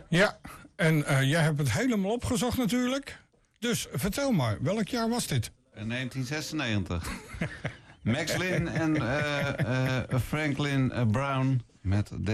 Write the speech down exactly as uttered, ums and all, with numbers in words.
Ja, en uh, jij hebt het helemaal opgezocht natuurlijk. Dus vertel maar, welk jaar was dit? negentien zesennegentig. Max Lynn en uh, uh, Franklin Brown met